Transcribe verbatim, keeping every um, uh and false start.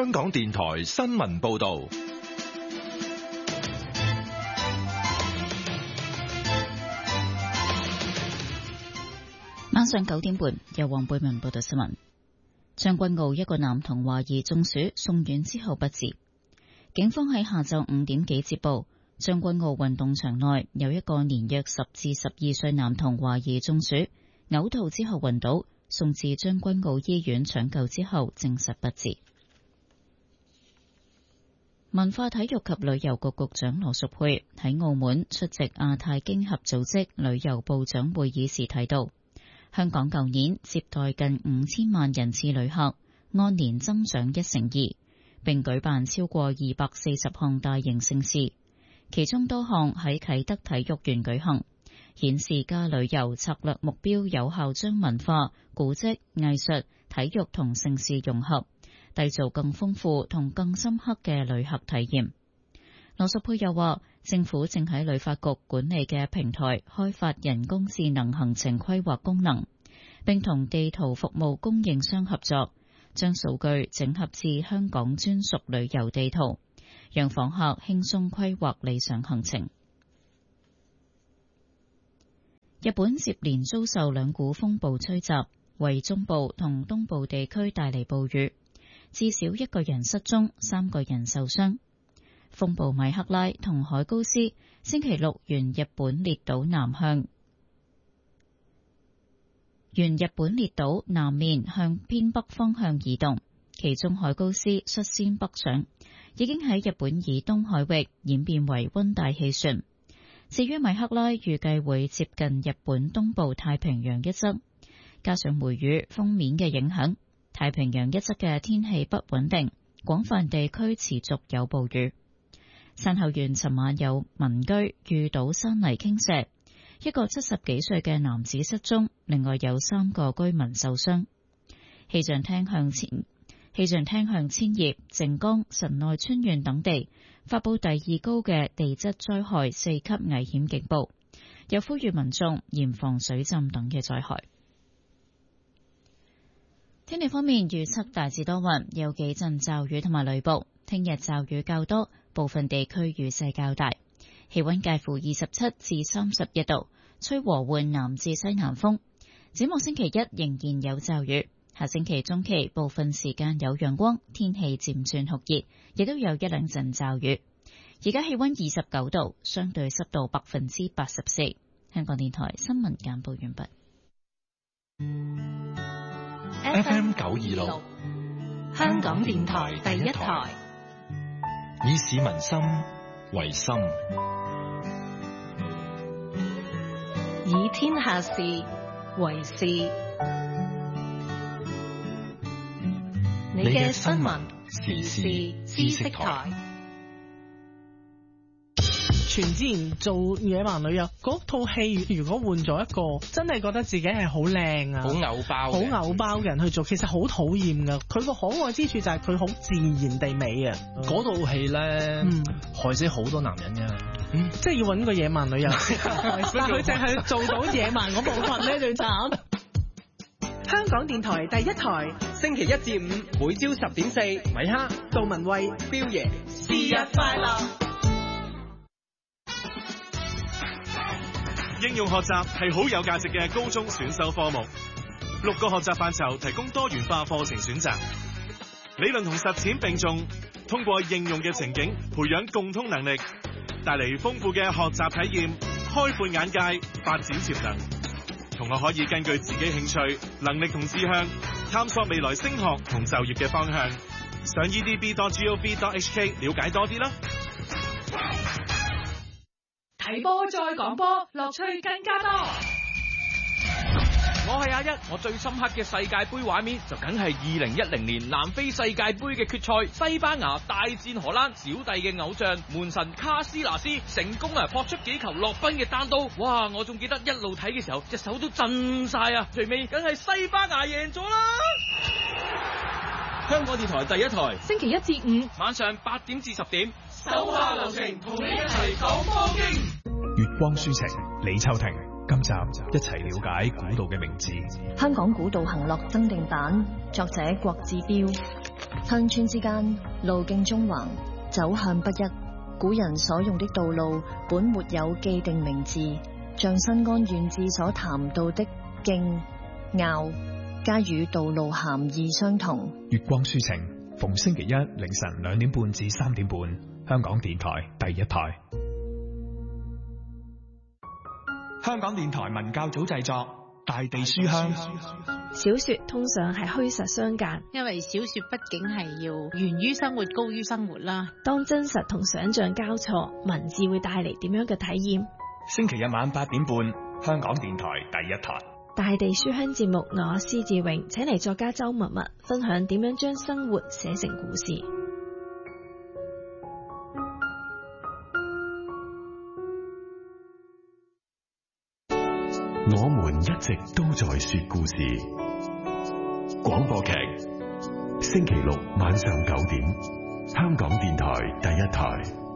香港電台新聞報道。 晚上九點半，由黃貝文報道新聞。將軍澳一個男童懷疑中暑，送院之後不治。警方喺下晝五點幾接報，將軍澳運動場內有一個年約十至十二歲男童懷疑中暑，嘔吐之後暈倒，送至將軍澳醫院搶救之後證實不治。文化體育及旅遊局局長羅淑佩喺澳門出席亞太經合組織旅遊部長會議時提到，香港舊年接待近五千萬人次旅客，按年增長一成二，並舉辦超過二百四十項大型盛事，其中多項喺啟德體育園舉行，顯示加旅遊策略目標有效將文化、古蹟、藝術、體育同盛事融合，締造更豐富同更深刻嘅旅客體驗。羅淑佩又話，政府正喺旅發局管理嘅平台開發人工智能行程規劃功能，並同地圖服務供應商合作，將數據整合至香港專屬旅遊地圖，讓訪客輕鬆規劃理想行程。日本接連遭受兩股風暴吹襲，為中部同東部地區帶嚟暴雨，至少一個人失蹤，三個人受傷。風暴米克拉同海高斯星期六沿日本列島南向，沿日本列島南面向偏北方向移動，其中海高斯率先北上，已經喺日本以東海域演變為溫帶氣旋。至於米克拉預計會接近日本東部太平洋一側，加上梅雨鋒面嘅影響，太平洋一側嘅天氣不穩定，廣泛地區持續有暴雨。山口縣尋晚有民居遇到山泥傾瀉，一個七十幾歲嘅男子失蹤，另外有三個居民受傷。氣象廳向前氣象廳向千葉、靜岡、神奈川縣等地發布第二高嘅地質災害四級危險警報，又呼籲民眾嚴防水浸等嘅災害。天氣方面預測大致多雲，有幾陣驟雨同埋雷暴。聽日驟雨較多，部分地區雨勢較大，氣溫介乎二十七至三十一度，吹和緩南至西南風。展望星期一仍然有驟雨，下星期中期部分時間有陽光，天氣漸轉酷熱，亦都有一兩陣驟雨。而家氣溫二十九度，相對濕度百分之八十四。香港電台新聞簡報完畢。 F M 九二六， 香港電台第一台， 以市民心為心， 以天下事為事。你嘅新聞時事知識台。 全智賢做野蠻女友嗰套戲，如果換咗一個真係覺得自己係好靚啊， 好偶包， 好偶包嘅人去做，其實好討厭噶。佢個可愛之處就係佢好自然地美啊。 嗰套戲咧，嗯、害死好多男人噶， 嗯、即係要搵個野蠻女友，但佢淨係做到野蠻嗰部分咧，最慘。香港電台第一台， 星期一至五每朝十點四，米哈、 杜文蔚、 彪爺， 生日快樂。 應用學習係好有價值嘅高中選修科目，六個學習範疇提供多元化課程選擇，理論同實踐並重，通過應用嘅情景培養共通能力，帶嚟豐富嘅學習體驗，開闊眼界，發展潛能。同學可以根據自己興趣、能力同志向，探索未來升學同就業嘅方向。上 e d b dot gov dot h k 了解多啲啦。 睇波再講波，樂趣更加多。 我係阿一，我最深刻嘅世界盃畫面就梗係二零一零年南非世界盃嘅決賽，西班牙大戰荷蘭，小弟嘅偶像門神卡斯拿斯成功啊撲出幾球落分嘅單刀，哇！我仲記得一路睇嘅時候，隻手都震晒啊！最尾梗係西班牙贏咗啦！香港電台第一台， 星期一至五晚上八點至十點， 手下留情，同你一齊講波經。 月光書情，李秋婷，今集一齊了解古道嘅名字。 香港古道行樂增訂版，作者郭志標。 鄉村之間，路徑縱橫，走向不一。古人所用的道路本沒有既定名字，像新安縣志所談到的徑、坳，皆與道路涵義相同。 月光抒情，逢星期一凌晨兩點半至三點半，香港電台第一台。香港電台文教組製作《大地書香》。 小說通常係虛實相間， 因為小說畢竟係要源於生活，高於生活啦。 當真實同想像交錯，文字會帶嚟點樣嘅體驗？ 星期日晚八點半，香港電台第一台。 大地書香節目，我施志榮請嚟作家周默默分享點樣將生活寫成故事。 我們一直都在說故事。廣播劇，星期六晚上九點，香港電台第一台。